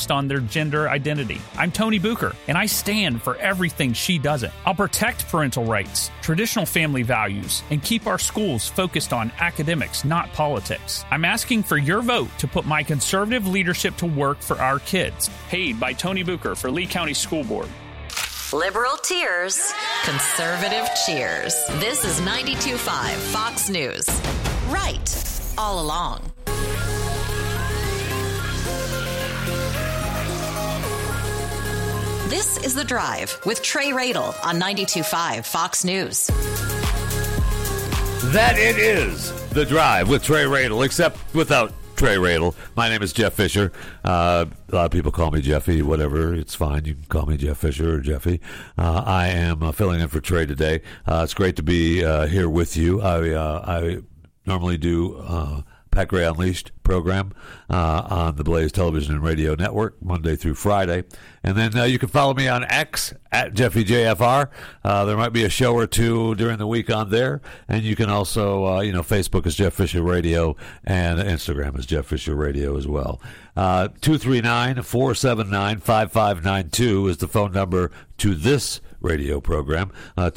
based on their gender identity. I'm Tony Bucher, and I stand for everything she doesn't. I'll protect parental rights, traditional family values, and keep our schools focused on academics, not politics. I'm asking for your vote to put my conservative leadership to work for our kids. Paid by Tony Bucher for Lee County School Board. Liberal tears, conservative cheers. This is 92.5 Fox News. Right all along. This is The Drive with Trey Radel on 92.5 Fox News. That it is The Drive with Trey Radel, except without Trey Radel. My name is Jeff Fisher. A lot of people call me Jeffy, whatever. It's fine. You can call me Jeff Fisher or Jeffy. I am filling in for Trey today. It's great to be here with you. I normally do Pat Gray Unleashed program on the Blaze Television and Radio Network Monday through Friday. And then you can follow me on X at JeffyJFR. There might be a show or two during the week on there. And you can also, Facebook is Jeff Fisher Radio and Instagram is Jeff Fisher Radio as well. 239-479-5592 is the phone number to this radio program,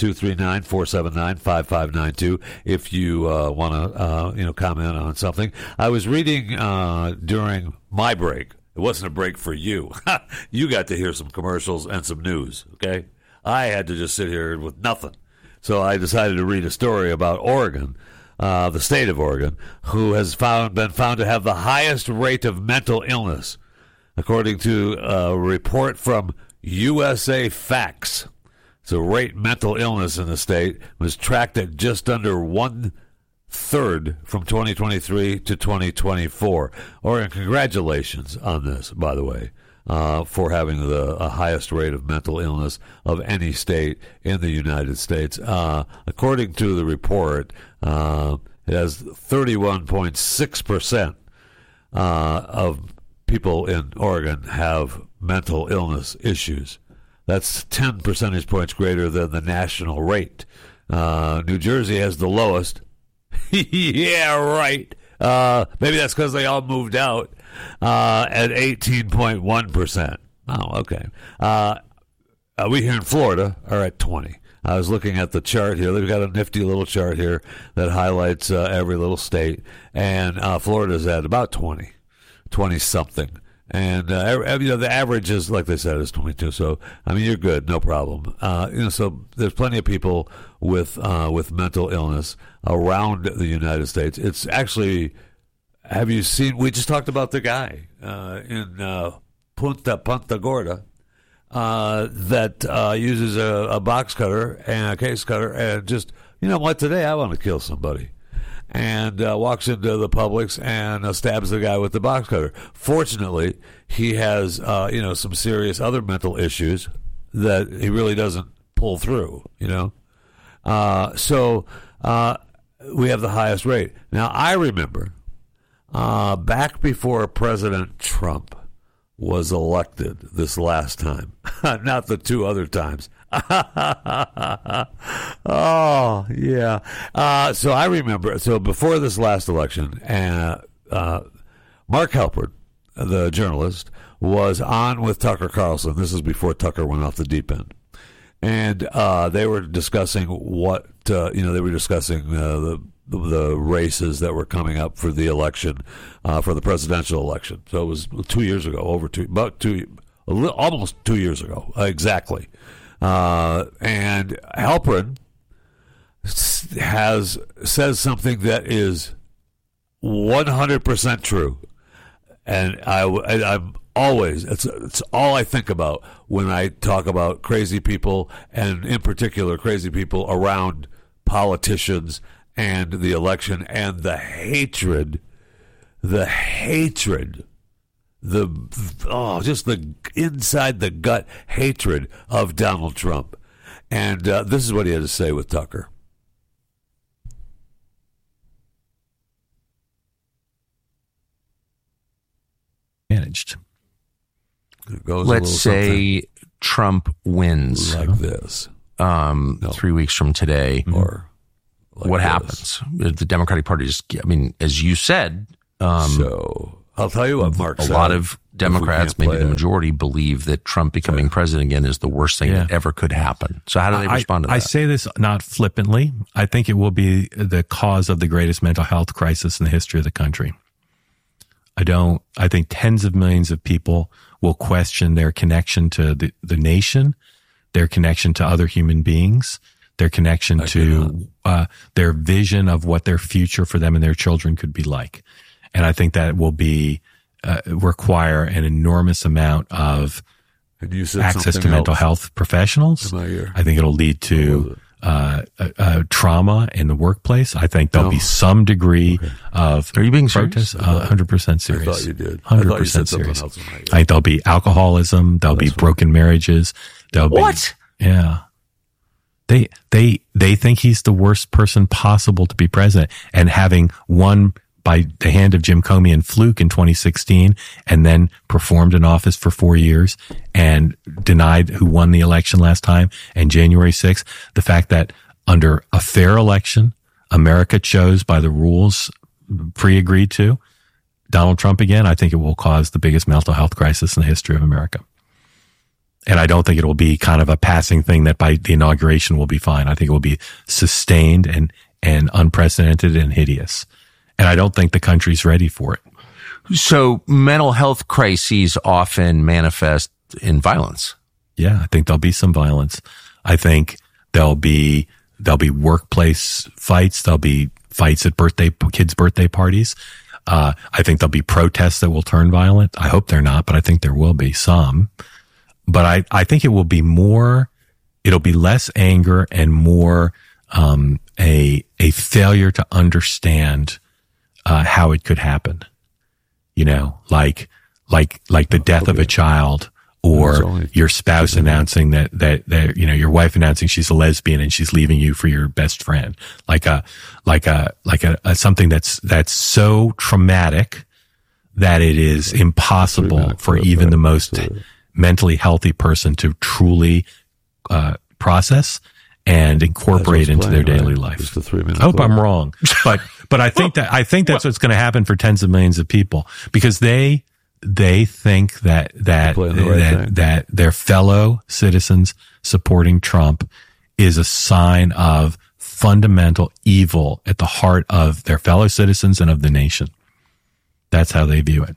239-479-5592 if you want to comment on something. I was reading during my break. It wasn't a break for you. You got to hear some commercials and some news, okay? I had to just sit here with nothing. So I decided to read a story about Oregon, the state of Oregon, who has been found to have the highest rate of mental illness, according to a report from USA Facts. So rate mental illness in the state was tracked at just under 1/3 from 2023 to 2024. Oregon, congratulations on this, by the way, for having the highest rate of mental illness of any state in the United States. According to the report, it has 31.6% of people in Oregon have mental illness issues. That's 10 percentage points greater than the national rate. New Jersey has the lowest. Yeah, right. Maybe that's because they all moved out at 18.1%. Oh, okay. We here in Florida are at 20. I was looking at the chart here. They've got a nifty little chart here that highlights every little state. And Florida's at about 20-something. And the average is, like they said, is 22. So I mean, you're good, no problem. So there's plenty of people with mental illness around the United States. It's actually, have you seen? We just talked about the guy in Punta Gorda that uses a box cutter and a case cutter and just, you know what? Today I want to kill somebody. And walks into the Publix and stabs the guy with the box cutter. Fortunately, he has some serious other mental issues that he really doesn't pull through. So we have the highest rate. Now I remember back before President Trump was elected this last time, not the two other times. Oh, yeah. So I remember, before this last election, Mark Halperin, the journalist, was on with Tucker Carlson. This is before Tucker went off the deep end. And they were discussing the races that were coming up for the election, for the presidential election. So it was 2 years ago, almost 2 years ago, exactly. And Halperin says something that is 100% true, and I'm always it's all I think about when I talk about crazy people, and in particular crazy people around politicians and the election and the hatred. Just the inside the gut hatred of Donald Trump. And this is what he had to say with Tucker. Managed. Let's say Trump wins. Like this. 3 weeks from today. Or like what this. happens? The Democratic Party just, as you said. So I'll tell you what Mark said. A lot of Democrats, maybe the majority, believe that Trump becoming president again is the worst thing that ever could happen. So how do they respond to that? I say this not flippantly. I think it will be the cause of the greatest mental health crisis in the history of the country. I think tens of millions of people will question their connection to the nation, their connection to other human beings, their connection to their vision of what their future for them and their children could be like. And I think that will be require an enormous amount of access to mental health professionals. I think it'll lead to trauma in the workplace. I think there'll be some degree of Are you being protest. 100% serious. I thought you did. 100% serious. I think there'll be alcoholism. There'll be broken marriages. There'll be yeah. They think he's the worst person possible to be president, and having won by the hand of Jim Comey and Fluke in 2016, and then performed in office for 4 years and denied who won the election last time, and January 6th, the fact that under a fair election, America chose by the rules pre-agreed to Donald Trump again, I think it will cause the biggest mental health crisis in the history of America. And I don't think it will be kind of a passing thing that by the inauguration will be fine. I think it will be sustained and unprecedented and hideous. And I don't think the country's ready for it. So mental health crises often manifest in violence. Yeah, I think there'll be some violence. I think there'll be workplace fights. There'll be fights at kids' birthday parties. I think there'll be protests that will turn violent. I hope they're not, but I think there will be some. But I think it will be it'll be less anger and more a failure to understand how it could happen, like the death of a child, or your spouse announcing that your wife announcing she's a lesbian and she's leaving you for your best friend, like a something that's so traumatic that it is impossible for even the most mentally healthy person to truly process and incorporate into their daily life. I hope I'm wrong, but I think that's what's going to happen for tens of millions of people, because they think that their fellow citizens supporting Trump is a sign of fundamental evil at the heart of their fellow citizens and of the nation. That's how they view it.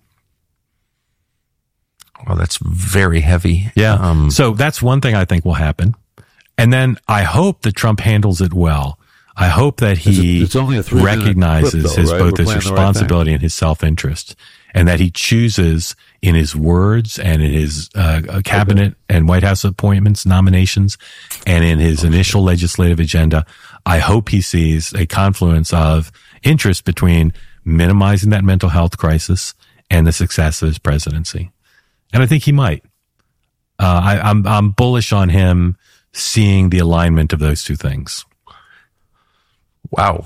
Well, that's very heavy. Yeah. So that's one thing I think will happen. And then I hope that Trump handles it well. I hope that he recognizes both his responsibility and his self-interest, and that he chooses in his words and in his cabinet and White House appointments, nominations, and in his initial legislative agenda. I hope he sees a confluence of interest between minimizing that mental health crisis and the success of his presidency. And I think he might. I'm bullish on him seeing the alignment of those two things. Wow.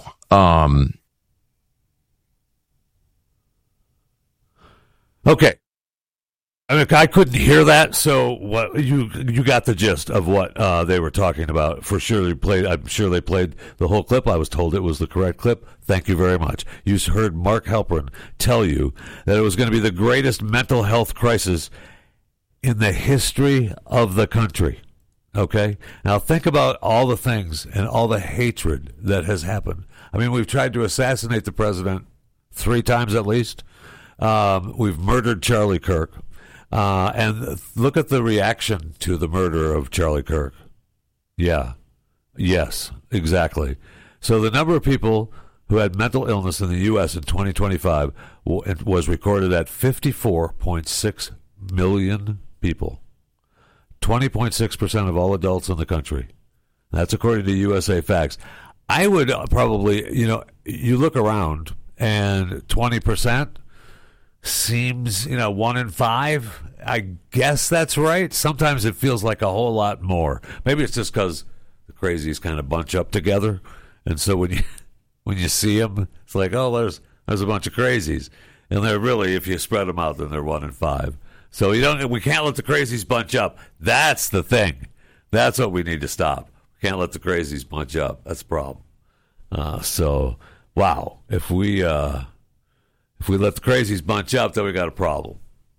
Okay. I mean, I couldn't hear that, so what you got the gist of what they were talking about. For sure, I'm sure they played the whole clip. I was told it was the correct clip. Thank you very much. You heard Mark Halperin tell you that it was going to be the greatest mental health crisis in the history of the country. Okay? Now think about all the things and all the hatred that has happened. I mean, we've tried to assassinate the president 3 times at least. We've murdered Charlie Kirk. And look at the reaction to the murder of Charlie Kirk. Yeah. Yes, exactly. So the number of people who had mental illness in the U.S. in 2025 was recorded at 54.6 million people. 20.6% of all adults in the country. That's according to USA Facts. I would probably, you look around and 20% seems, 1 in 5. I guess that's right. Sometimes it feels like a whole lot more. Maybe it's just because the crazies kind of bunch up together. And so when you see them, it's like, oh, there's a bunch of crazies. And they're really, if you spread them out, then they're 1 in 5. So we can't let the crazies bunch up. That's the thing. That's what we need to stop. We can't let the crazies bunch up. That's the problem. So, wow. If we let the crazies bunch up, then we got a problem.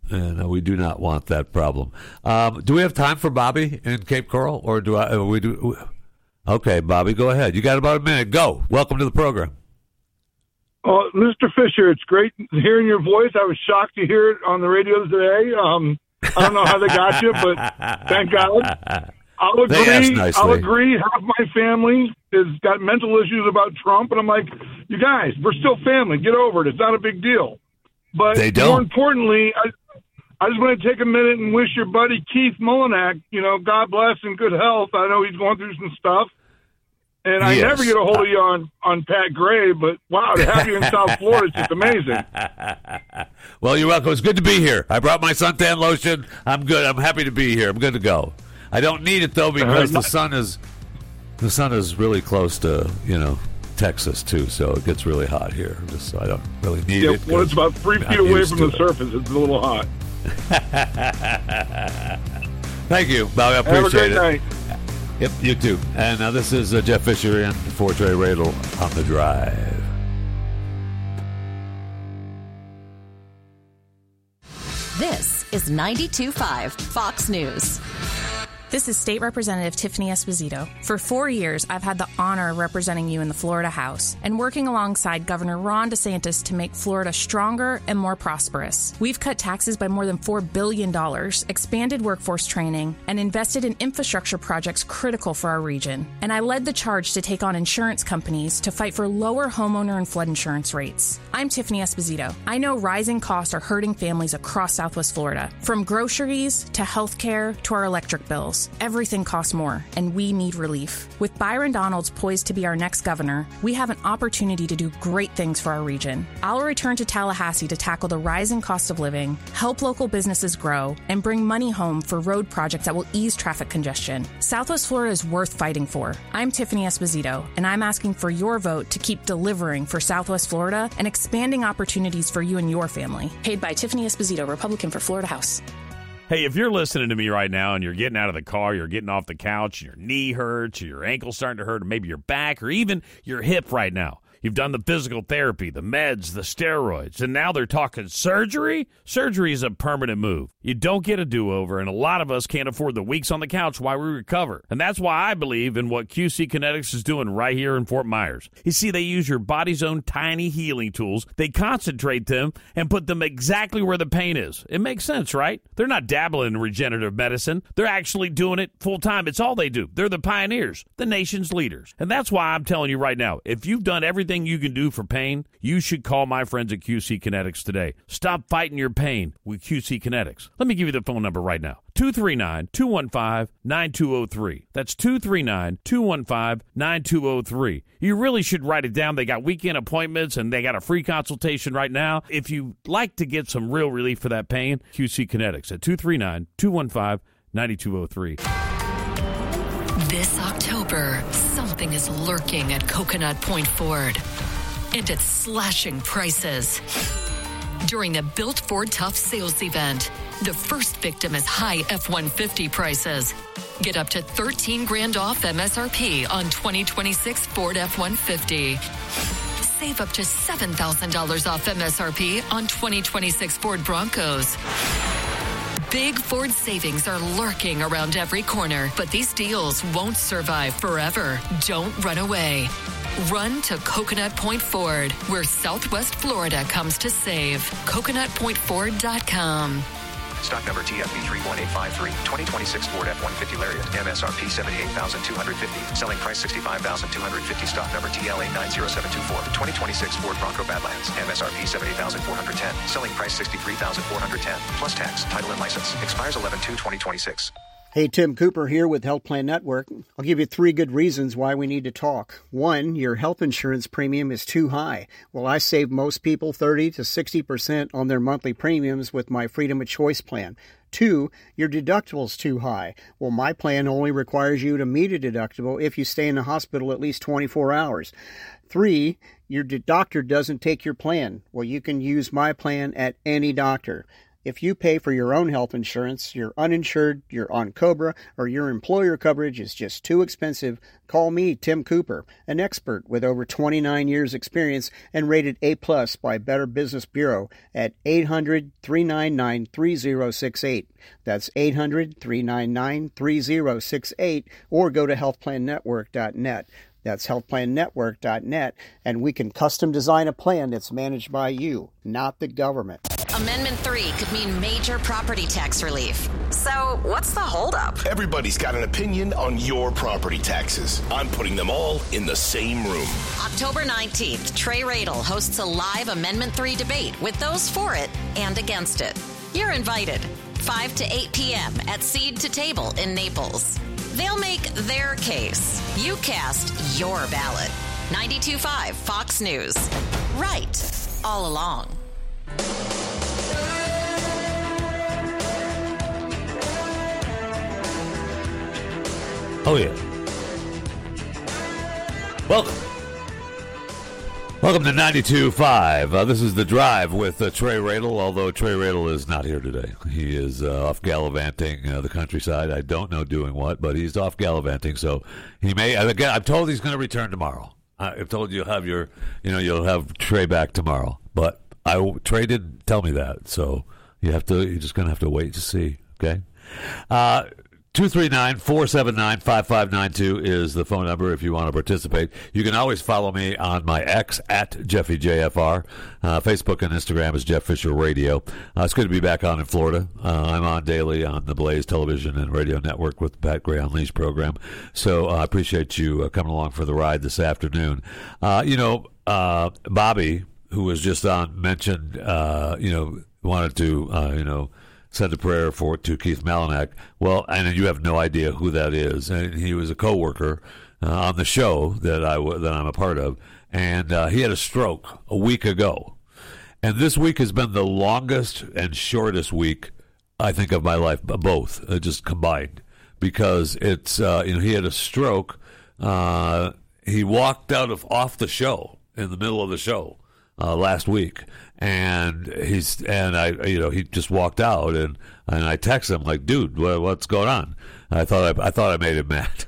And we do not want that problem. Do we have time for Bobby in Cape Coral, or do I? We do. Okay, Bobby, go ahead. You got about a minute. Go. Welcome to the program. Mr. Fisher, it's great hearing your voice. I was shocked to hear it on the radio today. I don't know how they got you, but thank God. I'll agree. Half my family has got mental issues about Trump, and I'm like, you guys, we're still family. Get over it. It's not a big deal. But more importantly, I just want to take a minute and wish your buddy Keith Mullinack, God bless and good health. I know he's going through some stuff. And I never get a hold of you on Pat Gray, but wow, to have you in South Florida is just amazing. Well, you're welcome. It's good to be here. I brought my suntan lotion. I'm good. I'm happy to be here. I'm good to go. I don't need it though because the sun is really close to Texas too, so it gets really hot here. So I don't really need it. Well, it's about 3 feet away from the surface. It's a little hot. Thank you, Bobby. I appreciate it. Have a great night. Yep, you too. And this is Jeff Fisher in for Trey Radel on The Drive. This is 92.5 Fox News. This is State Representative Tiffany Esposito. For 4 years, I've had the honor of representing you in the Florida House and working alongside Governor Ron DeSantis to make Florida stronger and more prosperous. We've cut taxes by more than $4 billion, expanded workforce training, and invested in infrastructure projects critical for our region. And I led the charge to take on insurance companies to fight for lower homeowner and flood insurance rates. I'm Tiffany Esposito. I know rising costs are hurting families across Southwest Florida, from groceries to healthcare to our electric bills. Everything costs more, and we need relief. With Byron Donalds poised to be our next governor, we have an opportunity to do great things for our region. I'll return to Tallahassee to tackle the rising cost of living, help local businesses grow, and bring money home for road projects that will ease traffic congestion. Southwest Florida is worth fighting for. I'm Tiffany Esposito, and I'm asking for your vote to keep delivering for Southwest Florida and expanding opportunities for you and your family. Paid by Tiffany Esposito, Republican for Florida House. Hey, if you're listening to me right now and you're getting out of the car, you're getting off the couch, and your knee hurts, or your ankle's starting to hurt, or maybe your back, or even your hip right now. You've done the physical therapy, the meds, the steroids, and now they're talking surgery? Surgery is a permanent move. You don't get a do-over, and a lot of us can't afford the weeks on the couch while we recover. And that's why I believe in what QC Kinetics is doing right here in Fort Myers. You see, they use your body's own tiny healing tools. They concentrate them and put them exactly where the pain is. It makes sense, right? They're not dabbling in regenerative medicine. They're actually doing it full-time. It's all they do. They're the pioneers, the nation's leaders. And that's why I'm telling you right now, if you've done everything you can do for pain, you should call my friends at QC Kinetics today. Stop fighting your pain with QC Kinetics. Let me give you the phone number right now. 239-215-9203. That's 239-215-9203. You really should write it down. They got weekend appointments and they got a free consultation right now. If you'd like to get some real relief for that pain, QC Kinetics at 239-215-9203. This October, something is lurking at Coconut Point Ford, and it's slashing prices. During the Built Ford Tough sales event, the first victim is high F-150 prices. Get up to $13,000 off MSRP on 2026 Ford F-150. Save up to $7,000 off MSRP on 2026 Ford Broncos. Big Ford savings are lurking around every corner, but these deals won't survive forever. Don't run away. Run to Coconut Point Ford, where Southwest Florida comes to save. CoconutPointFord.com. Stock number TFB 31853. 2026 Ford F-150 Lariat. MSRP $78,250. Selling price $65,250. Stock number TLA 90724. 2026 Ford Bronco Badlands. MSRP $78,410. Selling price $63,410. Plus tax, title, and license. Expires 11/2/2026. Hey, Tim Cooper here with Health Plan Network. I'll give you 3 good reasons why we need to talk. 1, your health insurance premium is too high. Well, I save most people 30 to 60% on their monthly premiums with my Freedom of Choice plan. 2, your deductible's too high. Well, my plan only requires you to meet a deductible if you stay in the hospital at least 24 hours. 3, your doctor doesn't take your plan. Well, you can use my plan at any doctor. If you pay for your own health insurance, you're uninsured, you're on COBRA, or your employer coverage is just too expensive, call me, Tim Cooper, an expert with over 29 years experience and rated A+ by Better Business Bureau at 800-399-3068. That's 800-399-3068, or go to healthplannetwork.net. That's healthplannetwork.net, and we can custom design a plan that's managed by you, not the government. Amendment 3 could mean major property tax relief. So, what's the holdup? Everybody's got an opinion on your property taxes. I'm putting them all in the same room. October 19th, Trey Radel hosts a live Amendment 3 debate with those for it and against it. You're invited. 5 to 8 p.m. at Seed to Table in Naples. They'll make their case. You cast your ballot. 92.5 Fox News. Right all along. Oh, yeah. Welcome to 92.5. This is The Drive with Trey Radel, although Trey Radel is not here today. He is off gallivanting the countryside. I don't know doing what, but he's off gallivanting, so he may. Again, I'm told he's going to return tomorrow. I've told you you'll have Trey back tomorrow, but Trey didn't tell me that, so you're just going to have to wait to see, okay? 239-479-5592 is the phone number if you want to participate. You can always follow me on my X at JeffyJFR. Facebook and Instagram is Jeff Fisher Radio. It's good to be back on in Florida. I'm on daily on the Blaze Television and Radio Network with the Pat Gray Unleashed program. So I appreciate you coming along for the ride this afternoon. Bobby, who was just on, mentioned, wanted to, send a prayer to Keith Malinak. Well, and you have no idea who that is. And he was a coworker on the show that I'm a part of, and he had a stroke a week ago. And this week has been the longest and shortest week, I think, of my life, both just combined, because it's he had a stroke. He walked off the show in the middle of the show last week. And he just walked out, and I texted him like, dude, what's going on? I thought I made him mad.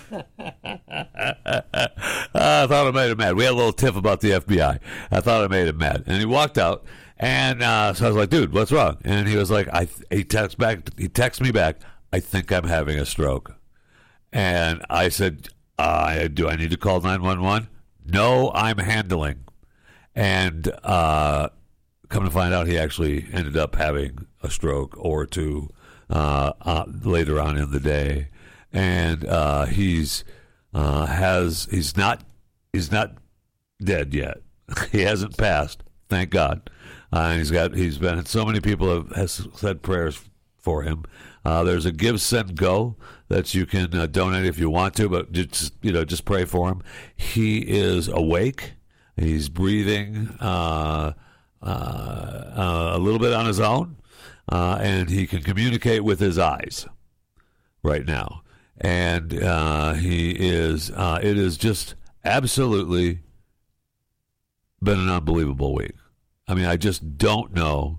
I thought I made him mad. We had a little tiff about the FBI. I thought I made him mad, and he walked out. And so I was like, dude, what's wrong? And he was like, he texted me back, I think I'm having a stroke. And I said, do I need to call 911? No, I'm handling. And come to find out, he actually ended up having a stroke or two later on in the day, and he's not dead yet. He hasn't passed, thank God. And so many people have said prayers for him. There's a Give, Send, Go that you can donate if you want to, but just pray for him. He is awake. He's breathing a little bit on his own, and he can communicate with his eyes right now. And it is just absolutely been an unbelievable week. I mean, I just don't know.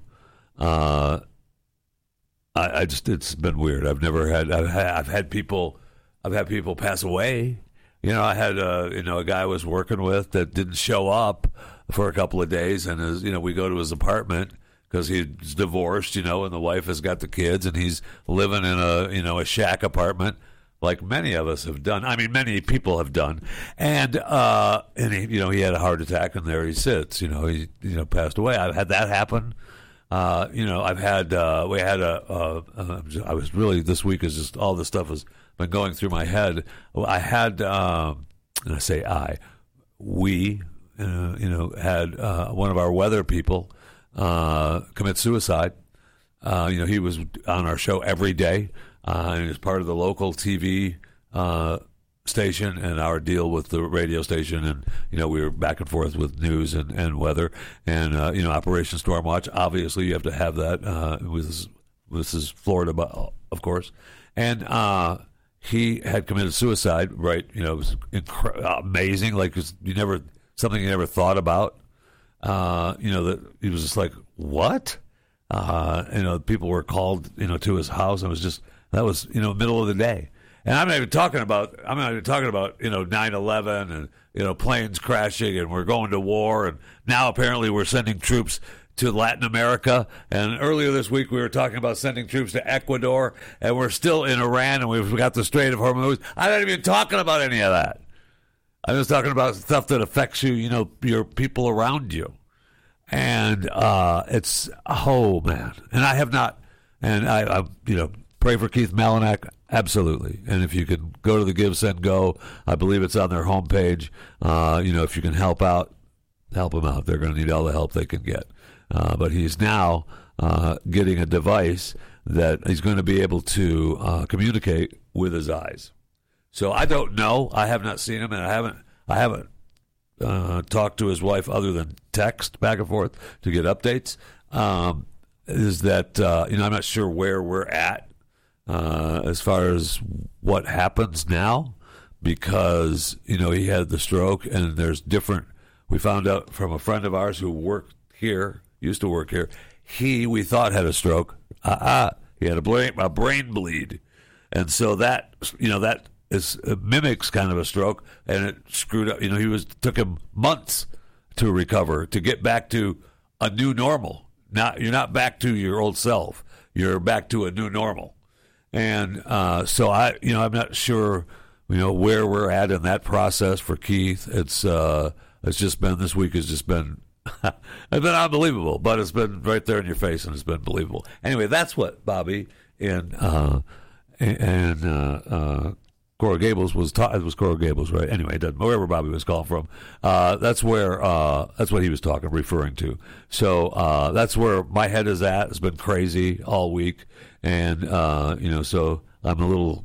It's been weird. I've had people pass away. I had a guy I was working with that didn't show up for a couple of days, and we go to his apartment because he's divorced, and the wife has got the kids, and he's living in a shack apartment like many of us have done. I mean, many people have done, and he had a heart attack, and there he sits. He passed away. I've had that happen. I was really, this week is just all this stuff has been going through my head. I had, we had one of our weather people commit suicide. He was on our show every day, and he was part of the local TV station and our deal with the radio station, and we were back and forth with news and weather and Operation Storm Watch. Obviously, you have to have that. This is Florida, of course, and he had committed suicide. Right, it was amazing. Like something you never thought about. That he was just like, what? People were called, to his house. That was middle of the day. And I'm not even talking about 9/11 and planes crashing and we're going to war, and now apparently we're sending troops to Latin America. And earlier this week we were talking about sending troops to Ecuador, and we're still in Iran, and we've got the Strait of Hormuz. I'm not even talking about any of that. I'm just talking about stuff that affects you, your people around you. And it's, oh man. And I have not, and I pray for Keith Malinak. Absolutely. And if you can go to the Give, Send, Go, I believe it's on their homepage. If you can help out, help them out. They're going to need all the help they can get. But he's now getting a device that he's going to be able to communicate with his eyes. So I don't know. I have not seen him, and I haven't talked to his wife other than text back and forth to get updates. I'm not sure where we're at as far as what happens now, because he had the stroke, and there's different. We found out from a friend of ours who used to work here. We thought had a stroke. He had a brain bleed, and so that mimics kind of a stroke, and it screwed up. Took him months to recover, to get back to a new normal. Now you're not back to your old self. You're back to a new normal. And so I'm not sure, where we're at in that process for Keith. It's just been, this week has just been, it's been unbelievable, but it's been right there in your face, and it's been believable. Anyway, that's what Bobby and Coral Gables was taught. It was Coral Gables, right? Anyway, it doesn't, wherever Bobby was calling from, that's what he was referring to. So that's where my head is at. It's been crazy all week, and so I'm a little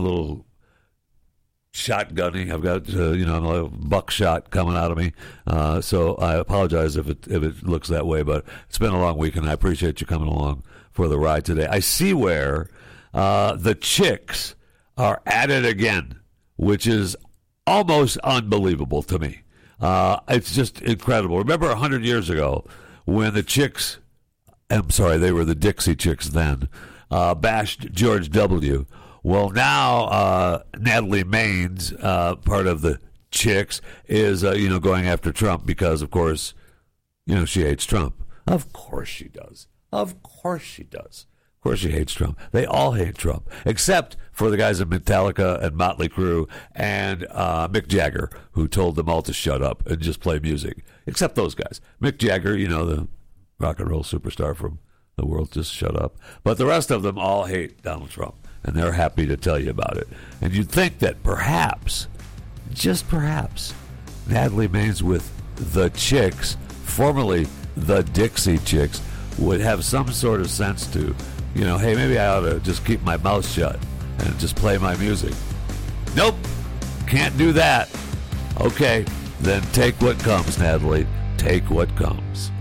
shotgunning. I've got I'm a buckshot coming out of me. So I apologize if it looks that way, but it's been a long week, and I appreciate you coming along for the ride today. I see where the Chicks are at it again, which is almost unbelievable to me. It's just incredible. Remember 100 years ago when the Chicks, they were the Dixie Chicks then, bashed George W. Well, now Natalie Maines, part of the Chicks, is going after Trump because, of course, she hates Trump. Of course she does. Of course she does. Of course she hates Trump. They all hate Trump, except for the guys in Metallica and Motley Crue and Mick Jagger, who told them all to shut up and just play music. Except those guys. Mick Jagger, the rock and roll superstar from the world, just shut up. But the rest of them all hate Donald Trump, and they're happy to tell you about it. And you'd think that perhaps, just perhaps, Natalie Maines with the Chicks, formerly the Dixie Chicks, would have some sort of sense to, hey, maybe I ought to just keep my mouth shut and just play my music. Nope, can't do that. Okay, then take what comes, Natalie. Take what comes.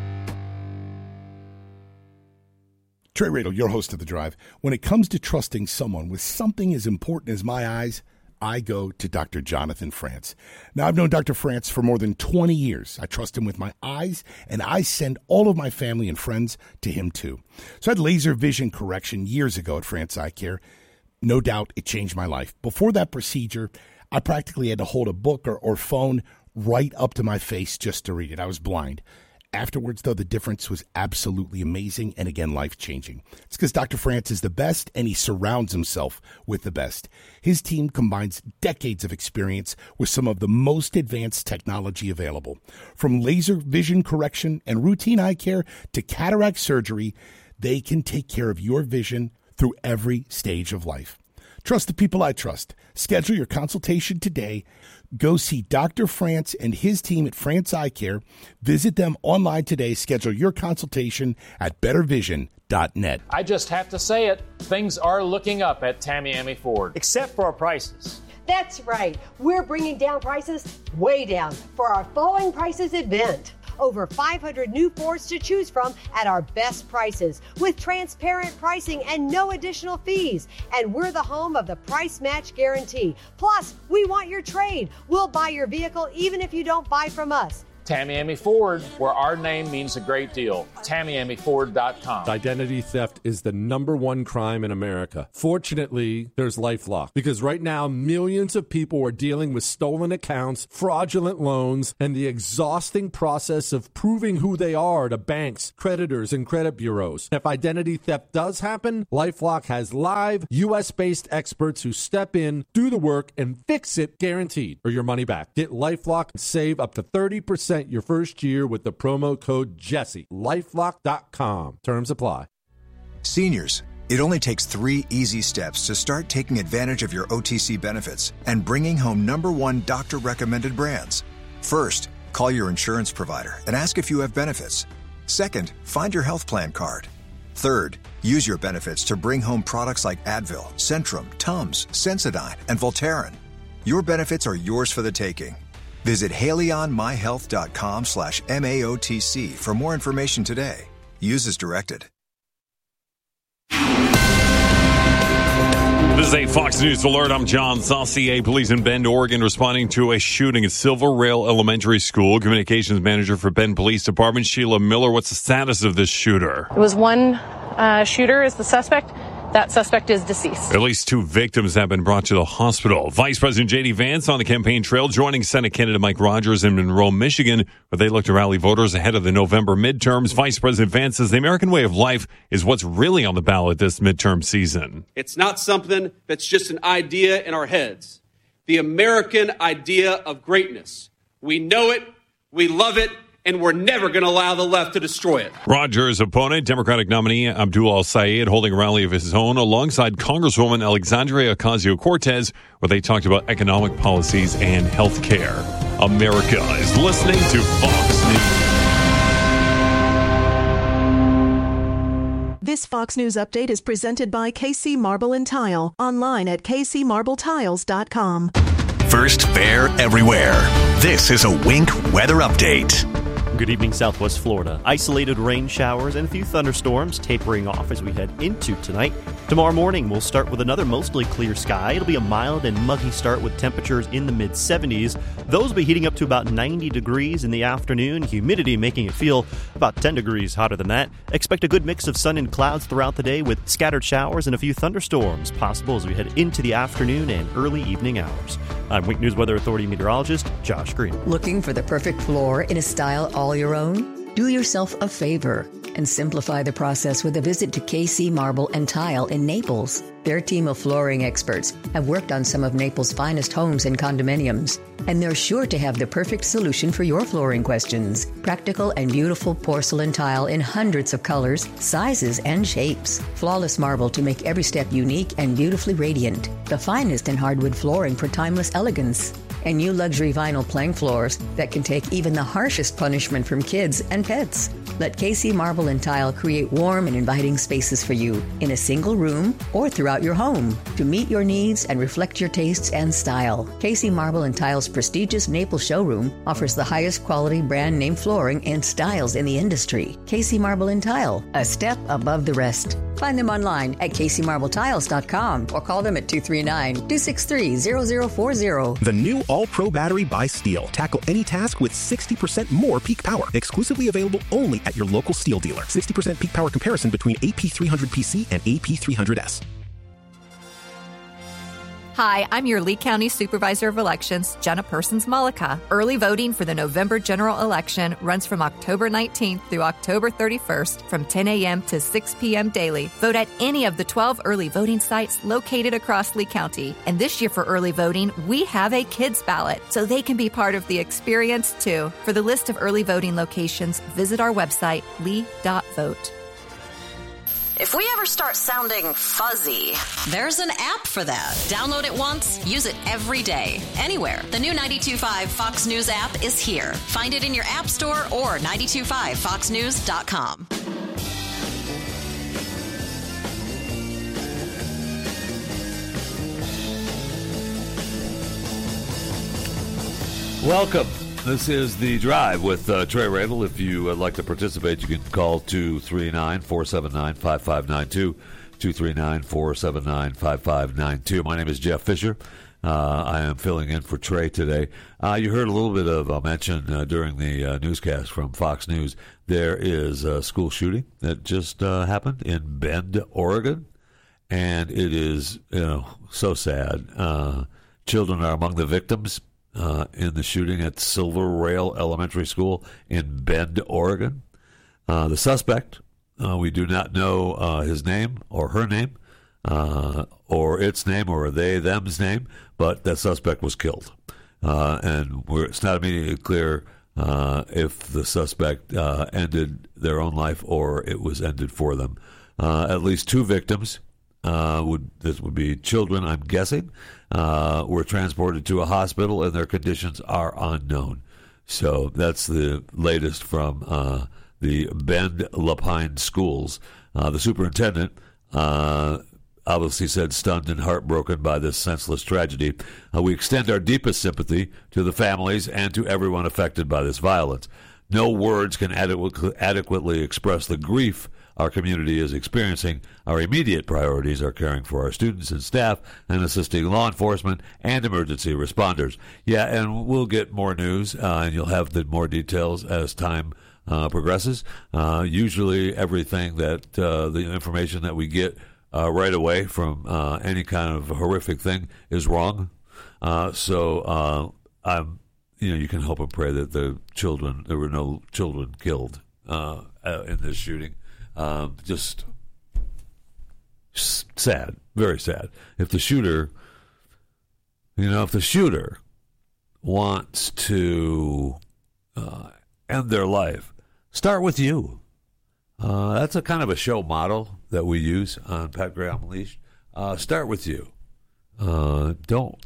Trey Radel, your host of The Drive. When it comes to trusting someone with something as important as my eyes, I go to Dr. Jonathan France. Now, I've known Dr. France for more than 20 years. I trust him with my eyes, and I send all of my family and friends to him, too. So I had laser vision correction years ago at France Eye Care. No doubt it changed my life. Before that procedure, I practically had to hold a book or phone right up to my face just to read it. I was blind. Afterwards, though, the difference was absolutely amazing and, again, life-changing. It's because Dr. France is the best, and he surrounds himself with the best. His team combines decades of experience with some of the most advanced technology available. From laser vision correction and routine eye care to cataract surgery, they can take care of your vision through every stage of life. Trust the people I trust. Schedule your consultation today. Go see Dr. France and his team at France Eye Care. Visit them online today. Schedule your consultation at bettervision.net. I just have to say it. Things are looking up at Tamiami Ford. Except for our prices. That's right. We're bringing down prices way down for our Falling Prices event. Over 500 new Fords to choose from at our best prices with transparent pricing and no additional fees. And we're the home of the price match guarantee. Plus, we want your trade. We'll buy your vehicle even if you don't buy from us. Tamiami Ford, where our name means a great deal. TamiamiFord.com. Identity theft is the #1 crime in America. Fortunately, there's LifeLock, because right now millions of people are dealing with stolen accounts, fraudulent loans, and the exhausting process of proving who they are to banks, creditors, and credit bureaus. If identity theft does happen, LifeLock has live, U.S.-based experts who step in, do the work, and fix it, guaranteed, or your money back. Get LifeLock and save up to 30% your first year with the promo code Jesse. LifeLock.com. Terms apply. Seniors, it only takes 3 easy steps to start taking advantage of your OTC benefits and bringing home #1 doctor-recommended brands. First, call your insurance provider and ask if you have benefits. Second, find your health plan card. Third, use your benefits to bring home products like Advil, Centrum, Tums, Sensodyne, and Voltaren. Your benefits are yours for the taking. Visit HaleyOnMyHealth.com/MAOTC for more information today. Use as directed. This is a Fox News alert. I'm John Saucier. Police in Bend, Oregon, responding to a shooting at Silver Rail Elementary School. Communications manager for Bend Police Department, Sheila Miller. What's the status of this shooter? It was one shooter is the suspect. That suspect is deceased. At least 2 victims have been brought to the hospital. Vice President J.D. Vance on the campaign trail, joining Senate candidate Mike Rogers in Monroe, Michigan, where they look to rally voters ahead of the November midterms. Vice President Vance says the American way of life is what's really on the ballot this midterm season. It's not something that's just an idea in our heads. The American idea of greatness. We know it, we love it, and we're never going to allow the left to destroy it. Rogers' opponent, Democratic nominee Abdul Al-Sayed, holding a rally of his own alongside Congresswoman Alexandria Ocasio-Cortez, where they talked about economic policies and health care. America is listening to Fox News. This Fox News update is presented by KC Marble and Tile, online at kcmarbletiles.com. First, fair, everywhere. This is a Wink weather update. Good evening, Southwest Florida. Isolated rain showers and a few thunderstorms tapering off as we head into tonight. Tomorrow morning, we'll start with another mostly clear sky. It'll be a mild and muggy start with temperatures in the mid-70s. Those will be heating up to about 90 degrees in the afternoon. Humidity making it feel about 10 degrees hotter than that. Expect a good mix of sun and clouds throughout the day with scattered showers and a few thunderstorms possible as we head into the afternoon and early evening hours. I'm Wink News Weather Authority meteorologist Josh Green. Looking for the perfect floor in a style all your own? Do yourself a favor and simplify the process with a visit to KC Marble and Tile in Naples. Their team of flooring experts have worked on some of Naples' finest homes and condominiums, and they're sure to have the perfect solution for your flooring questions. Practical and beautiful porcelain tile in hundreds of colors, sizes, and shapes. Flawless marble to make every step unique and beautifully radiant. The finest in hardwood flooring for timeless elegance. And new luxury vinyl plank floors that can take even the harshest punishment from kids and pets. Let KC Marble and Tile create warm and inviting spaces for you in a single room or throughout your home to meet your needs and reflect your tastes and style. KC Marble and Tile's prestigious Naples showroom offers the highest quality brand name flooring and styles in the industry. KC Marble and Tile, a step above the rest. Find them online at kcmarbletiles.com or call them at 239-263-0040. The new All-Pro battery by Steel. Tackle any task with 60% more peak power. Exclusively available only at your local Steel dealer. 60% peak power comparison between AP300PC and AP300S. Hi, I'm your Lee County Supervisor of Elections, Jenna Persons-Malika. Early voting for the November general election runs from October 19th through October 31st from 10 a.m. to 6 p.m. daily. Vote at any of the 12 early voting sites located across Lee County. And this year for early voting, we have a kids ballot, so they can be part of the experience too. For the list of early voting locations, visit our website, lee.vote. If we ever start sounding fuzzy, there's an app for that. Download it once, use it every day, anywhere. The new 92.5 Fox News app is here. Find it in your app store or 925foxnews.com. Welcome. This is The Drive with Trey Radel. If you would like to participate, you can call 239-479-5592, 239-479-5592. My name is Jeff Fisher. I am filling in for Trey today. You heard a little bit of a mention during the newscast from Fox News. There is a school shooting that just happened in Bend, Oregon, and it is so sad. Children are among the victims in the shooting at Silver Rail Elementary School in Bend, Oregon. The suspect, we do not know his name or her name, or its name or them's name, but that suspect was killed. And it's not immediately clear if the suspect ended their own life or it was ended for them. At least 2 victims, this would be children, I'm guessing, were transported to a hospital and their conditions are unknown. So that's the latest from the Bend Lapine schools. The superintendent obviously said, stunned and heartbroken by this senseless tragedy. We extend our deepest sympathy to the families and to everyone affected by this violence. No words can adequately express the grief our community is experiencing. Our immediate priorities are caring for our students and staff and assisting law enforcement and emergency responders. Yeah, and we'll get more news, and you'll have the more details as time progresses. Usually everything that the information that we get right away from any kind of horrific thing is wrong. So you can hope and pray that there were no children killed in this shooting. Just sad, very sad. If the shooter wants to end their life, start with you. That's a kind of a show model that we use on Pat Gray Unleashed. Start with you. Don't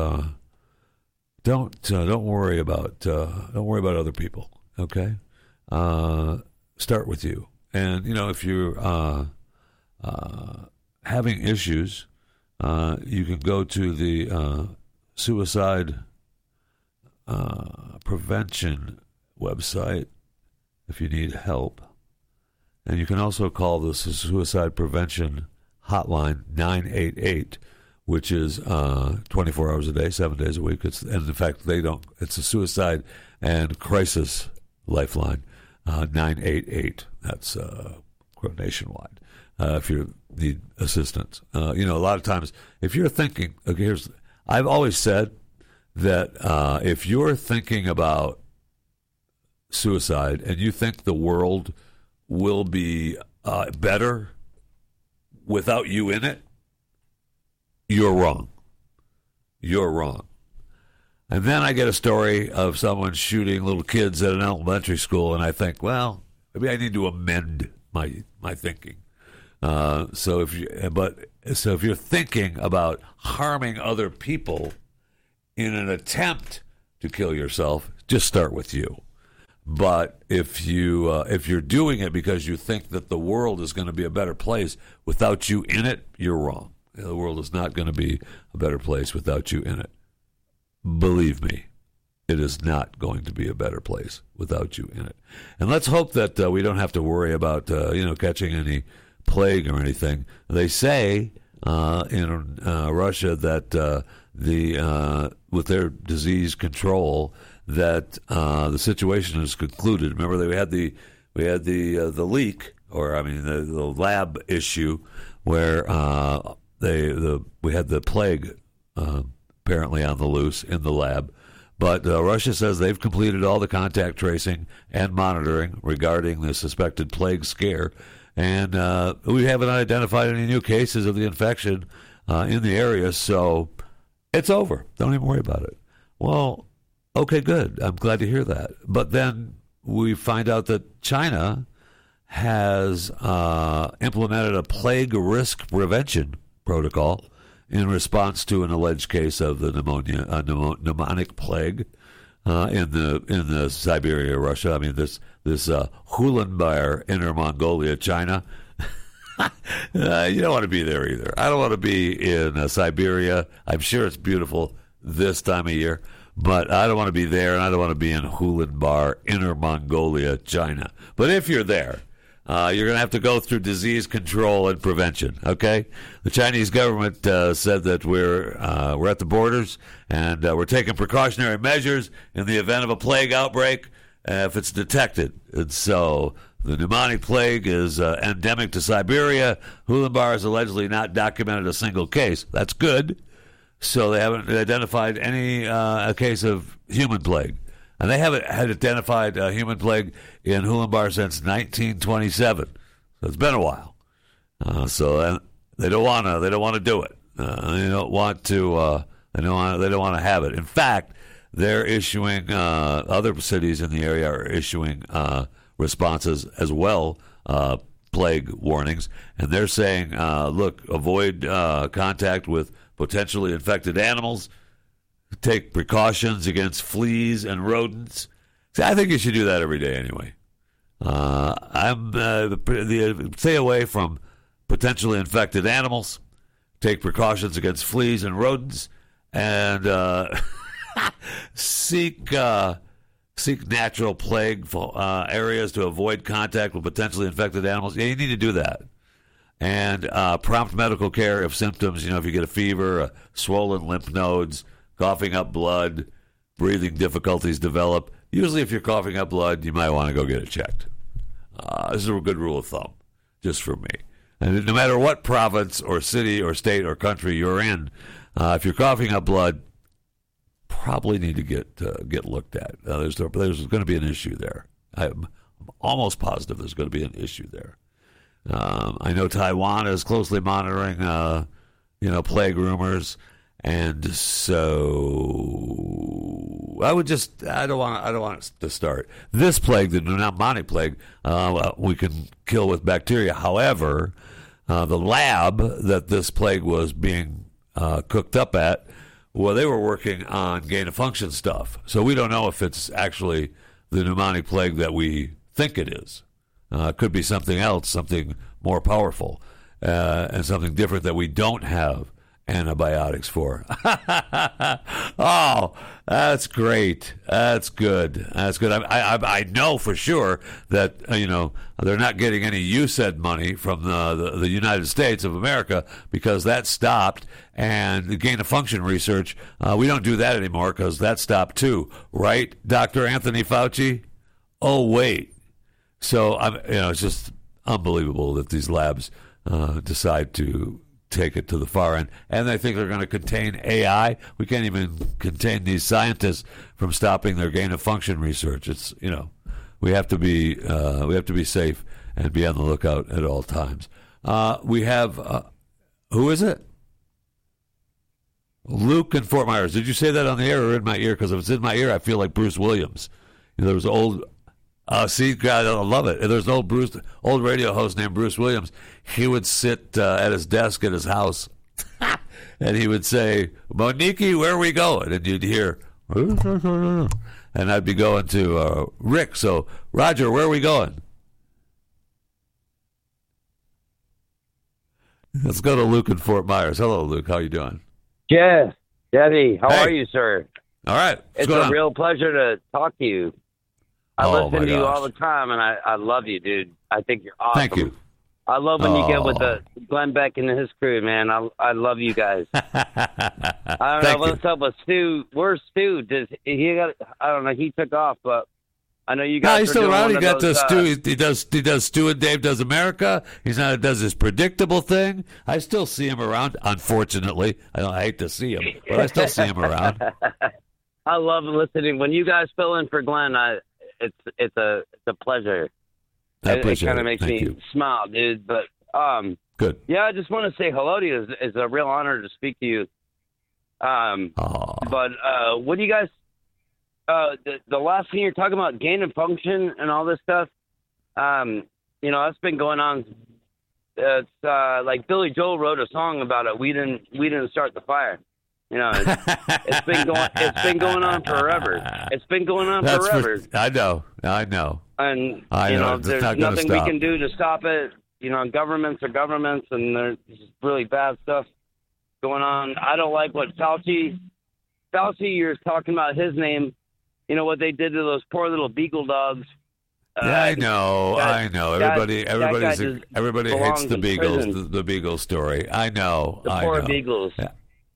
worry about other people. Okay. Start with you. And if you're having issues, you can go to the suicide prevention website if you need help. And you can also call the suicide prevention hotline 988, which is 24 hours a day, 7 days a week. And in fact, it's a suicide and crisis lifeline, 988. That's nationwide. If you need assistance, a lot of times, if you're thinking, I've always said that if you're thinking about suicide and you think the world will be better without you in it, you're wrong. You're wrong. And then I get a story of someone shooting little kids at an elementary school, and I think, well, maybe I need to amend my thinking. So if you're thinking about harming other people in an attempt to kill yourself, just start with you. But if you're doing it because you think that the world is going to be a better place without you in it, you're wrong. The world is not going to be a better place without you in it. Believe me, it is not going to be a better place without you in it. And let's hope that we don't have to worry about catching any plague or anything. They say in Russia that with their disease control, that the situation is concluded. Remember, we had the leak, the lab issue where we had the plague apparently on the loose in the lab. But Russia says they've completed all the contact tracing and monitoring regarding the suspected plague scare, and we haven't identified any new cases of the infection in the area, so it's over. Don't even worry about it. Well, okay, good. I'm glad to hear that. But then we find out that China has implemented a plague risk prevention protocol in response to an alleged case of the pneumonic plague in the Siberia, Russia. I mean, this Ulaanbaatar, Inner Mongolia, China. You don't want to be there either. I don't want to be in Siberia. I'm sure it's beautiful this time of year, but I don't want to be there, and I don't want to be in Ulaanbaatar, Inner Mongolia, China. But if you're there, you're going to have to go through disease control and prevention. Okay, the Chinese government said that we're at the borders and we're taking precautionary measures in the event of a plague outbreak if it's detected. And so the pneumonic plague is endemic to Siberia. Ulaanbaatar has allegedly not documented a single case. That's good. So they haven't identified any case of human plague. And they haven't had identified human plague in Ulaanbaatar since 1927. So it's been a while. So they don't want to. They don't want to do it. They don't want to. They don't want to have it. In fact, they're issuing. Other cities in the area are issuing responses as well, plague warnings, and they're saying, "Look, avoid contact with potentially infected animals. Take precautions against fleas and rodents." See, I think you should do that every day anyway. Stay away from potentially infected animals. Take precautions against fleas and rodents, and seek natural plague areas to avoid contact with potentially infected animals. Yeah, you need to do that. And prompt medical care if symptoms, if you get a fever, swollen lymph nodes, coughing up blood, breathing difficulties develop. Usually if you're coughing up blood, you might want to go get it checked. This is a good rule of thumb, just for me. And no matter what province or city or state or country you're in, if you're coughing up blood, probably need to get looked at. There's going to be an issue there. I'm almost positive there's going to be an issue there. I know Taiwan is closely monitoring, plague rumors. And so I don't want to start this plague, the pneumonic plague. We can kill with bacteria. However, the lab that this plague was being cooked up at, well, they were working on gain of function stuff. So we don't know if it's actually the pneumonic plague that we think it is. It could be something else, something more powerful, and something different that we don't have antibiotics for. Oh, that's great. That's good. I know for sure that they're not getting any USAID money from the United States of America because that stopped, and the gain of function research, we don't do that anymore because that stopped too, right, Dr. Anthony Fauci? Oh wait. So it's just unbelievable that these labs decide to take it to the far end, and they think they're going to contain AI. We can't even contain these scientists from stopping their gain of function research. It's we have to be safe and be on the lookout at all times. We have who is it? Luke in Fort Myers. Did you say that on the air or in my ear? Because if it's in my ear, I feel like Bruce Williams. There was old. See, God, I love it. There's an old radio host named Bruce Williams. He would sit at his desk at his house, and he would say, "Monique, where are we going?" And you'd hear, and I'd be going to Rick. So, Roger, where are we going? Let's go to Luke in Fort Myers. Hello, Luke. How you doing? Jeff, Debbie, how are you, sir? All right. It's a real pleasure to talk to you. I listen to you all the time, and I love you, dude. I think you're awesome. Thank you. I love when you get with the Glenn Beck and his crew, man. I love you guys. I don't know what's up with Stu. Where's Stu? I don't know. He took off, but I know you guys. No, he's still around. He got those, Stu. He does Stu and Dave Does America. Does his predictable thing. I still see him around. Unfortunately, I hate to see him, but I still see him around. I love listening when you guys fill in for Glenn. It's a pleasure. I appreciate it. Kind of makes me smile, dude. But good. Yeah, I just want to say hello to you. It's a real honor to speak to you. But what do you guys? The last thing you're talking about, gain of function and all this stuff. That's been going on. It's like Billy Joel wrote a song about it. We didn't start the fire. It's been going on forever. It's been going on forever. I know. And there's nothing we can do to stop it. Governments are governments, and there's really bad stuff going on. I don't like what Fauci, you're talking about his name. What they did to those poor little beagle dogs. Yeah, I know. Everybody hates the Beagles. The Beagle story. I know. The poor Beagles. Yeah.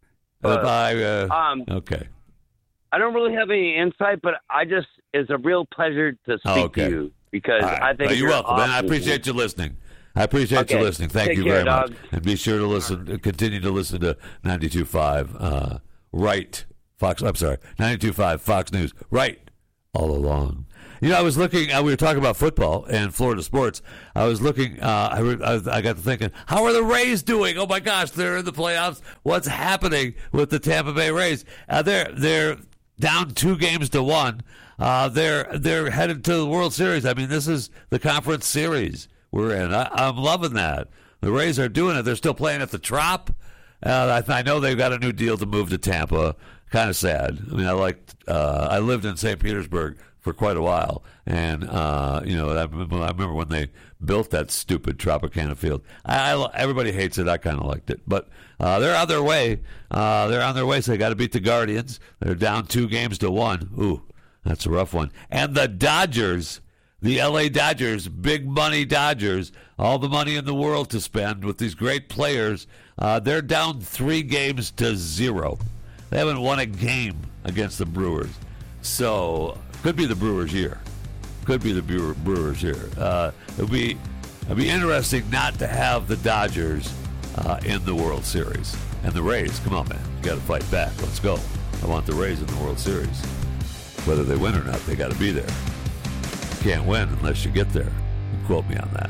But, okay. I don't really have any insight, but it's a real pleasure to speak to you because I think you're welcome. awesome. Man, I appreciate you listening. You listening. Thank you very much. And be sure to listen. Continue to listen to 92.5 Right Fox. I'm sorry, 92.5 Fox News. Right all along. I was looking. We were talking about football and Florida sports. I was looking. I got to thinking, how are the Rays doing? Oh my gosh, they're in the playoffs. What's happening with the Tampa Bay Rays? They're down 2-1. They're headed to the World Series. I mean, this is the conference series we're in. I'm loving that. The Rays are doing it. They're still playing at the Trop. I know they've got a new deal to move to Tampa. Kind of sad. I mean, I lived in St. Petersburg for quite a while, and I remember when they built that stupid Tropicana field. Everybody hates it. I kind of liked it, but they're on their way. They're on their way. So they got to beat the Guardians. They're down 2-1. Ooh, that's a rough one. And the Dodgers. The L.A. Dodgers, big money Dodgers, all the money in the world to spend with these great players. They're down 3-0. They haven't won a game against the Brewers. So, could be the Brewers' year. It'd be interesting not to have the Dodgers in the World Series. And the Rays, come on, man. You got to fight back. Let's go. I want the Rays in the World Series. Whether they win or not, they got to be there. Can't win unless you get there. Quote me on that.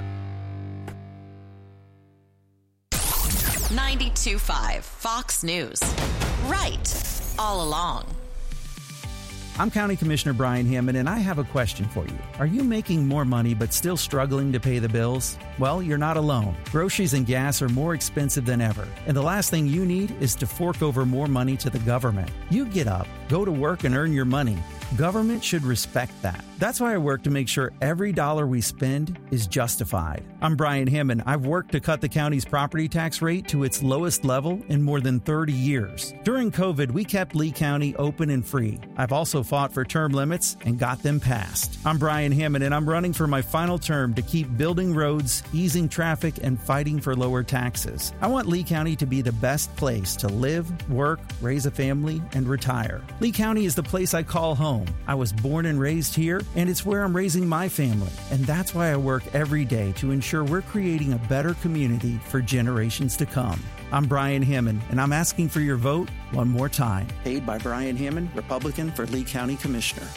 92.5 Fox News. Right all along. I'm County Commissioner Brian Hammond, and I have a question for you. Are you making more money but still struggling to pay the bills? Well, you're not alone. Groceries and gas are more expensive than ever, and the last thing you need is to fork over more money to the government. You get up, go to work, and earn your money. Government should respect that. That's why I work to make sure every dollar we spend is justified. I'm Brian Hammond. I've worked to cut the county's property tax rate to its lowest level in more than 30 years. During COVID, we kept Lee County open and free. I've also fought for term limits and got them passed. I'm Brian Hammond, and I'm running for my final term to keep building roads, easing traffic, and fighting for lower taxes. I want Lee County to be the best place to live, work, raise a family, and retire. Lee County is the place I call home. I was born and raised here, and it's where I'm raising my family. And that's why I work every day to ensure we're creating a better community for generations to come. I'm Brian Hammond, and I'm asking for your vote one more time. Paid by Brian Hammond, Republican for Lee County Commissioner.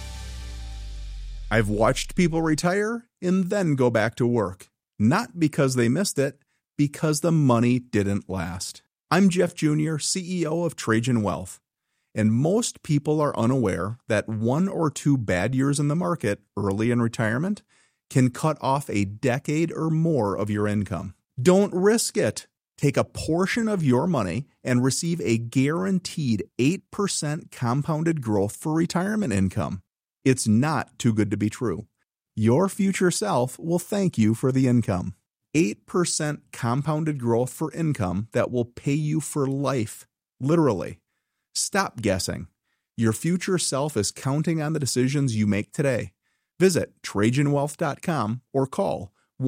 I've watched people retire and then go back to work. Not because they missed it, because the money didn't last. I'm Jeff Jr., CEO of Trajan Wealth. And most people are unaware that 1 or 2 bad years in the market early in retirement can cut off a decade or more of your income. Don't risk it. Take a portion of your money and receive a guaranteed 8% compounded growth for retirement income. It's not too good to be true. Your future self will thank you for the income. 8% compounded growth for income that will pay you for life. Literally. Stop guessing. Your future self is counting on the decisions you make today. Visit TrajanWealth.com or call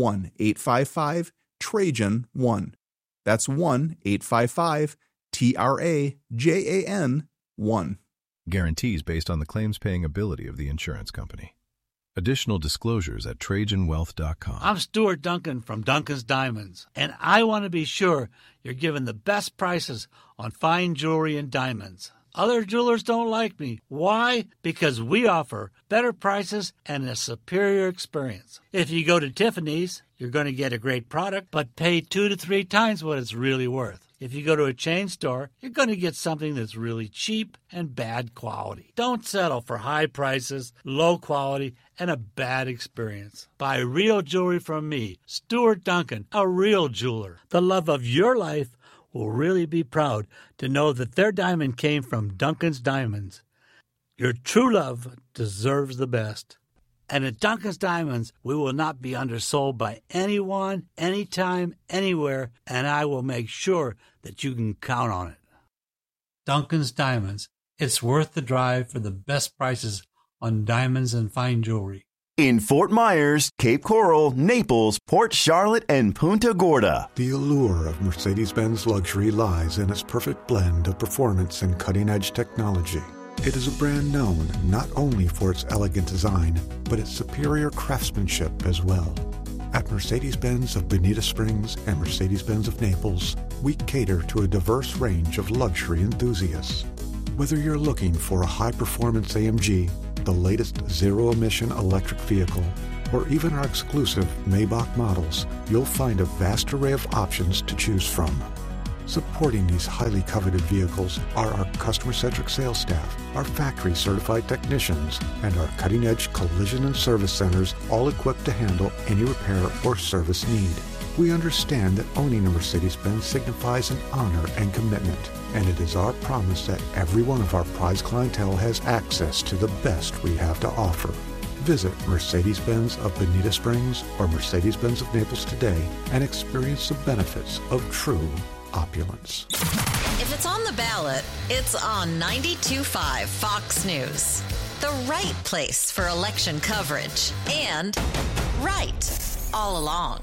1-855-TRAJAN-1. That's 1-855-TRAJAN-1. Guarantees based on the claims-paying ability of the insurance company. Additional disclosures at TrajanWealth.com. I'm Stuart Duncan from Duncan's Diamonds, and I want to be sure you're given the best prices on fine jewelry and diamonds. Other jewelers don't like me. Why? Because we offer better prices and a superior experience. If you go to Tiffany's, you're going to get a great product, but pay 2 to 3 times what it's really worth. If you go to a chain store, you're going to get something that's really cheap and bad quality. Don't settle for high prices, low quality, and a bad experience. Buy real jewelry from me, Stuart Duncan, a real jeweler. The love of your life will really be proud to know that their diamond came from Duncan's Diamonds. Your true love deserves the best. And at Duncan's Diamonds, we will not be undersold by anyone, anytime, anywhere, and I will make sure that you can count on it. Duncan's Diamonds. It's worth the drive for the best prices on diamonds and fine jewelry. In Fort Myers, Cape Coral, Naples, Port Charlotte, and Punta Gorda. The allure of Mercedes-Benz luxury lies in its perfect blend of performance and cutting-edge technology. It is a brand known not only for its elegant design, but its superior craftsmanship as well. At Mercedes-Benz of Bonita Springs and Mercedes-Benz of Naples, we cater to a diverse range of luxury enthusiasts. Whether you're looking for a high-performance AMG, the latest zero-emission electric vehicle, or even our exclusive Maybach models, you'll find a vast array of options to choose from. Supporting these highly coveted vehicles are our customer-centric sales staff, our factory-certified technicians, and our cutting-edge collision and service centers, all equipped to handle any repair or service need. We understand that owning a Mercedes-Benz signifies an honor and commitment, and it is our promise that every one of our prized clientele has access to the best we have to offer. Visit Mercedes-Benz of Bonita Springs or Mercedes-Benz of Naples today and experience the benefits of true opulence. If it's on the ballot, it's on 92.5 Fox News. The right place for election coverage. And right all along.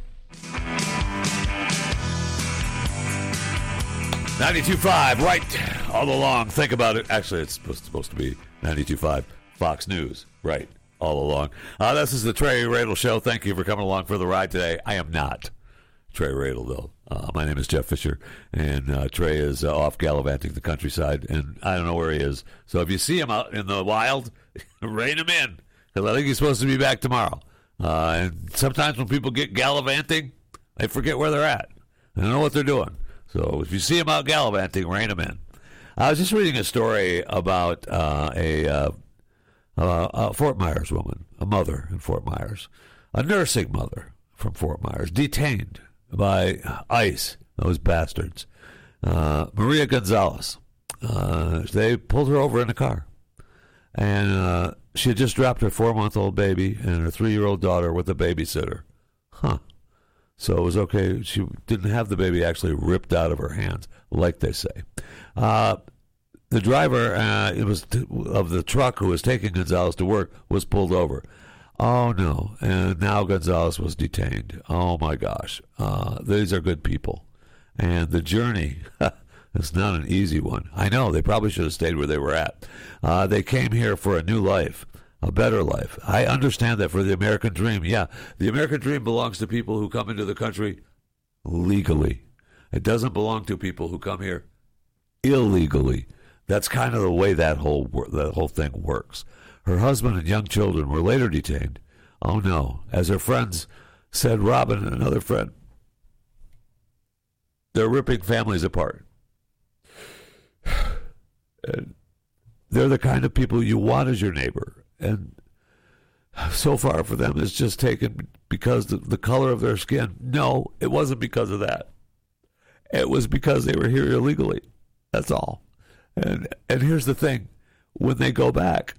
92.5, right all along. Think about it. Actually, it's supposed to be 92.5 Fox News, right all along. This is the Trey Radel Show. Thank you for coming along for the ride today. I am not Trey Radel, though. My name is Jeff Fisher, and Trey is off gallivanting the countryside, and I don't know where he is. So if you see him out in the wild, rein him in, because I think he's supposed to be back tomorrow. And sometimes when people get gallivanting, they forget where they're at. They don't know what they're doing. So if you see him out gallivanting, rein him in. I was just reading a story about a Fort Myers woman, a mother in Fort Myers, a nursing mother from Fort Myers, detained by ICE, those bastards. Maria Gonzalez. They pulled her over in a car. And she had just dropped her 4-month-old baby and her 3-year-old daughter with a babysitter. So it was okay. She didn't have the baby actually ripped out of her hands, like they say. The driver of the truck who was taking Gonzalez to work was pulled over. Oh, no. And now Gonzalez was detained. Oh, my gosh. These are good people. And the journey, it's not an easy one. I know. They probably should have stayed where they were at. They came here for a new life, a better life. I understand that for the American dream. Yeah, the American dream belongs to people who come into the country legally. It doesn't belong to people who come here illegally. That's kind of the way that whole thing works. Her husband and young children were later detained. Oh, no. As her friends said, Robin and another friend, they're ripping families apart. And they're the kind of people you want as your neighbor. And so far for them, it's just taken because the color of their skin. No, it wasn't because of that. It was because they were here illegally. That's all. And here's the thing. When they go back,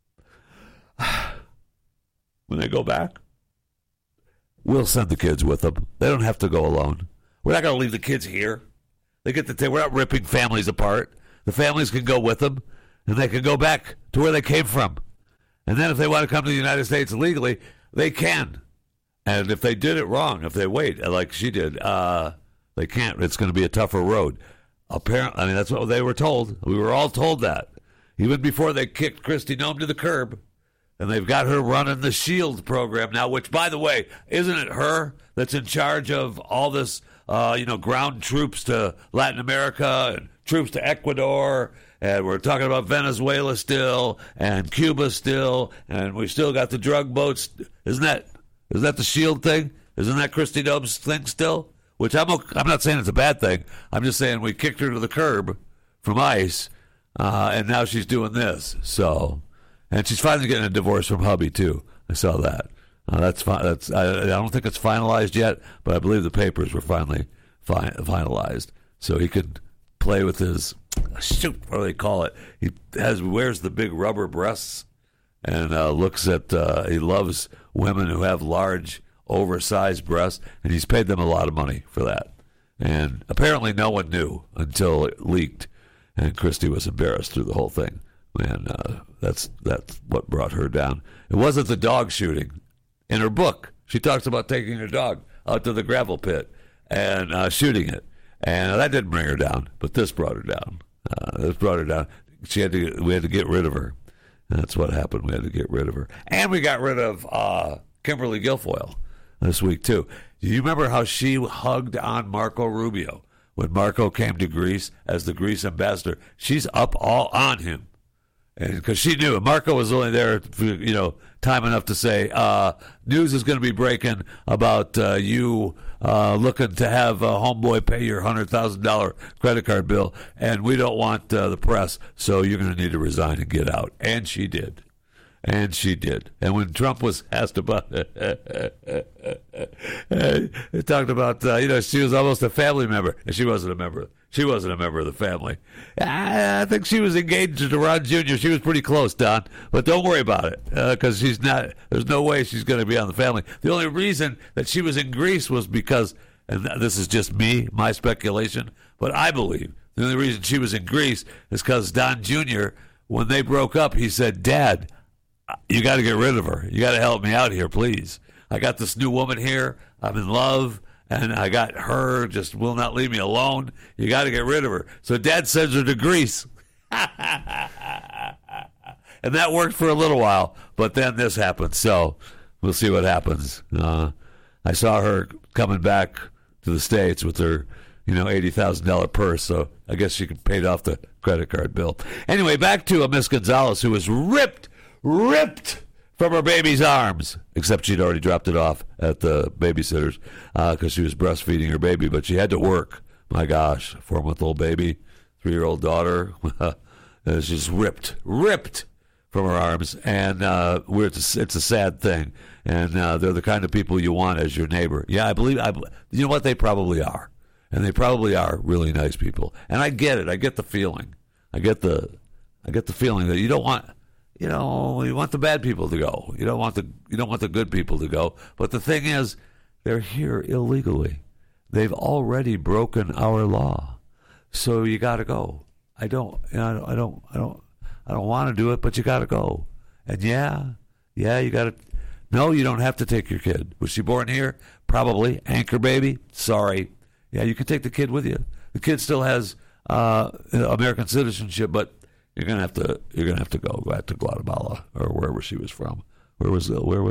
we'll send the kids with them. They don't have to go alone. We're not going to leave the kids here. They get to we're not ripping families apart. The families can go with them, and they can go back to where they came from. And then if they want to come to the United States legally, they can. And if they did it wrong, if they wait, like she did, they can't. It's going to be a tougher road. Apparently, I mean, that's what they were told. We were all told that. Even before they kicked Kristi Noem to the curb. And they've got her running the SHIELD program now, which, by the way, isn't it her that's in charge of all this, ground troops to Latin America and troops to Ecuador? And we're talking about Venezuela still and Cuba still, and we still got the drug boats. Isn't that the SHIELD thing? Isn't that Kristi Noem's thing still? Which I'm not saying it's a bad thing. I'm just saying we kicked her to the curb from ICE, and now she's doing this. So, and she's finally getting a divorce from hubby too. I saw that. That's fine. I don't think it's finalized yet, but I believe the papers were finally finalized, so he could play with his what do they call it? He wears the big rubber breasts and looks at. He loves women who have large, oversized breasts, and he's paid them a lot of money for that. And apparently, no one knew until it leaked, and Kristi was embarrassed through the whole thing. Man, that's what brought her down. It wasn't the dog shooting. In her book, she talks about taking her dog out to the gravel pit and shooting it, and that didn't bring her down. But this brought her down. We had to get rid of her. That's what happened. We had to get rid of her, and we got rid of Kimberly Guilfoyle this week too. Do you remember how she hugged on Marco Rubio when Marco came to Greece as the Greece ambassador? She's up all on him. And because she knew Marco was only there for, time enough to say, news is going to be breaking about you looking to have homeboy pay your $100,000 credit card bill, and we don't want the press, so you're going to need to resign and get out. And she did. And when Trump was asked about it, talked about, she was almost a family member, and she wasn't a member. She wasn't a member of the family. I think she was engaged to Ron Jr. She was pretty close, Don. But don't worry about it, because she's not. There's no way she's going to be on the family. The only reason that she was in Greece was because, and this is just me, my speculation, but I believe the only reason she was in Greece is because Don Jr., when they broke up, he said, "Dad, you got to get rid of her. You got to help me out here, please. I got this new woman here. I'm in love. And I got her, just will not leave me alone. You got to get rid of her." So Dad sends her to Greece. And that worked for a little while, but then this happened. So we'll see what happens. I saw her coming back to the States with her, $80,000 purse. So I guess she paid off the credit card bill. Anyway, back to Miss Gonzalez, who was ripped from her baby's arms, except she'd already dropped it off at the babysitter's because she was breastfeeding her baby, but she had to work. My gosh, 4-month-old baby, 3-year-old daughter, is just ripped from her arms, and it's a sad thing. And they're the kind of people you want as your neighbor. Yeah, I believe. You know what? They probably are, and they probably are really nice people. And I get it. I get the feeling. I get the feeling that you don't want. You want the bad people to go. You don't want the good people to go. But the thing is, they're here illegally. They've already broken our law, so you got to go. I don't want to do it, but you got to go. And you got to. No, you don't have to take your kid. Was she born here? Probably. Anchor baby. Sorry. Yeah, you can take the kid with you. The kid still has American citizenship, but you're gonna have to go back to Guatemala or wherever she was from. Where was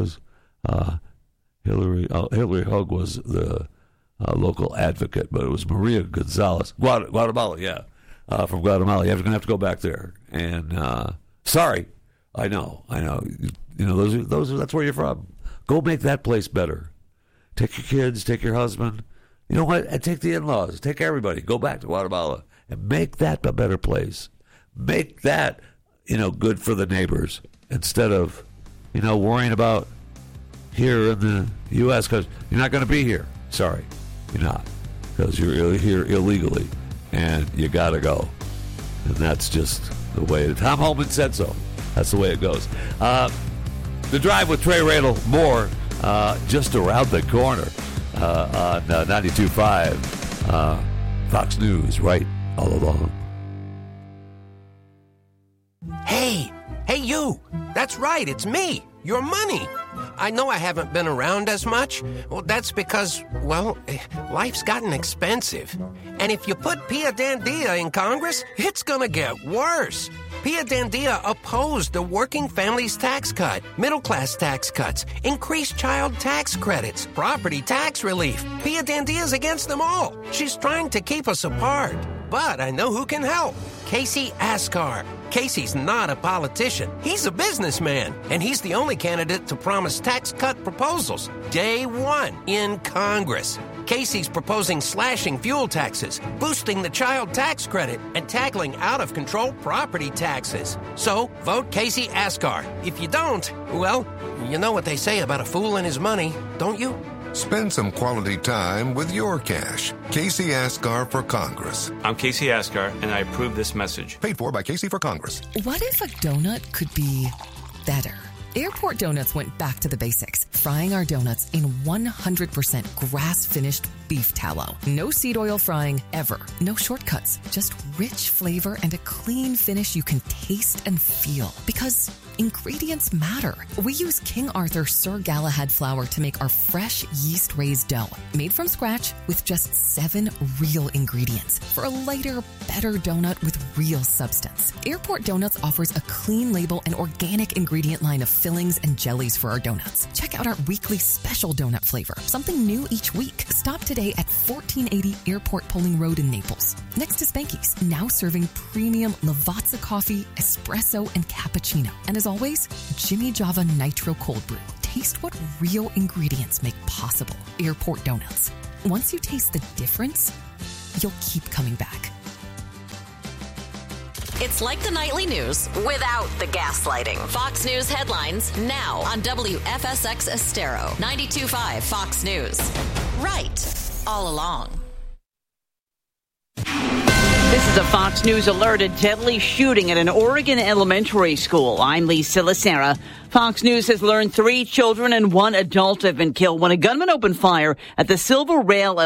Hillary? Hillary Hugg was the local advocate, but it was Maria Gonzalez, Guatemala. Yeah, from Guatemala. You're gonna have to go back there. And sorry, I know. That's where you're from. Go make that place better. Take your kids, take your husband. You know what? And take the in-laws. Take everybody. Go back to Guatemala and make that a better place. Make that, good for the neighbors instead of, worrying about here in the U.S. because you're not going to be here. Sorry, you're not, because you're here illegally and you got to go. And that's just the way it is. Tom Holman said so. That's the way it goes. The Drive with Trey Radel, more just around the corner on 92.5 Fox News, right all along. Hey, you! That's right, it's me, your money. I know I haven't been around as much. Well, that's because, life's gotten expensive. And if you put Pia Dandia in Congress, it's gonna get worse. Pia Dandia opposed the working families tax cut, middle-class tax cuts, increased child tax credits, property tax relief. Pia Dandia's against them all. She's trying to keep us apart. But I know who can help. Casey Askar. Casey's not a politician. He's a businessman. And he's the only candidate to promise tax cut proposals day one in Congress. Casey's proposing slashing fuel taxes, boosting the child tax credit, and tackling out-of-control property taxes. So, vote Casey Askar. If you don't, you know what they say about a fool and his money, don't you? Spend some quality time with your cash. Casey Askar for Congress. I'm Casey Askar, and I approve this message. Paid for by Casey for Congress. What if a donut could be better? Airport Donuts went back to the basics, frying our donuts in 100% grass-finished beef tallow. No seed oil frying ever. No shortcuts. Just rich flavor and a clean finish you can taste and feel. Because ingredients matter. We use King Arthur Sir Galahad flour to make our fresh yeast-raised dough, made from scratch with just 7 real ingredients for a lighter, better donut with real substance. Airport Donuts offers a clean label and organic ingredient line of fillings and jellies for our donuts. Check out our weekly special donut flavor, something new each week. Stop today at 1480 Airport Pulling Road in Naples, next to Spanky's, now serving premium Lavazza coffee, espresso, and cappuccino. And as always, Jimmy Java Nitro Cold Brew. Taste what real ingredients make possible. Airport Donuts. Once you taste the difference, you'll keep coming back. It's like the nightly news without the gaslighting. Fox News headlines now on WFSX Estero, 92.5 Fox News. Right all along. This is a Fox News alert. A deadly shooting at an Oregon elementary school. I'm Lisa Lacera. Fox News has learned 3 children and 1 adult have been killed when a gunman opened fire at the Silver Rail